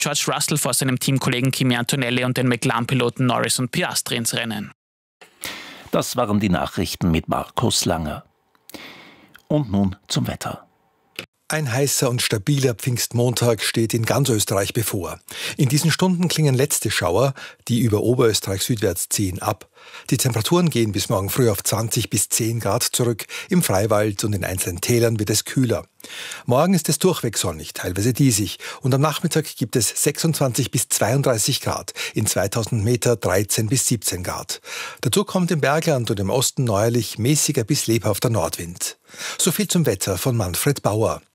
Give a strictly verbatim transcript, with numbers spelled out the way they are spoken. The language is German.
George Russell vor seinem Teamkollegen Kimi Antonelli und den McLaren-Piloten Norris und Piastri ins Rennen. Das waren die Nachrichten mit Markus Langer. Und nun zum Wetter. Ein heißer und stabiler Pfingstmontag steht in ganz Österreich bevor. In diesen Stunden klingen letzte Schauer, die über Oberösterreich südwärts ziehen, ab. Die Temperaturen gehen bis morgen früh auf zwanzig bis zehn Grad zurück. Im Freiwald und in einzelnen Tälern wird es kühler. Morgen ist es durchweg sonnig, teilweise diesig. Und am Nachmittag gibt es sechsundzwanzig bis zweiunddreißig Grad. In zweitausend Meter dreizehn bis siebzehn Grad. Dazu kommt im Bergland und im Osten neuerlich mäßiger bis lebhafter Nordwind. So viel zum Wetter von Manfred Bauer.